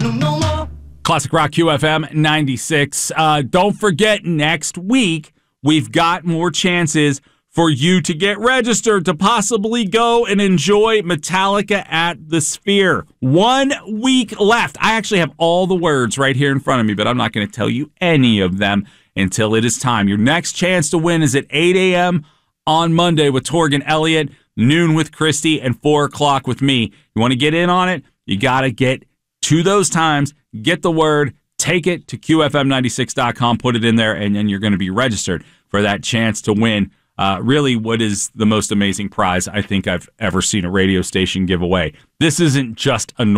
Classic Rock QFM 96. Don't forget, next week, we've got more chances for you to get registered to possibly go and enjoy Metallica at the Sphere. 1 week left. I actually have all the words right here in front of me, but I'm not going to tell you any of them until it is time. Your next chance to win is at 8 a.m. on Monday with Torgan Elliott, noon with Christy, and 4 o'clock with me. You want to get in on it? You got to get to those times, get the word, take it to QFM96.com, put it in there, and then you're going to be registered for that chance to win really what is the most amazing prize I think I've ever seen a radio station give away. This isn't just a